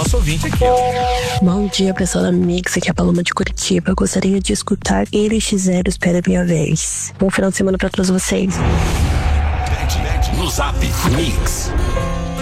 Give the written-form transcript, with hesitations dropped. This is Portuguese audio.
nosso ouvinte aqui, ó. Bom dia, pessoal da Mix, aqui é a Paloma de Curitiba. Eu gostaria de escutar NX0 Espera Minha Vez. Bom final de semana pra todos vocês. No Zap Mix.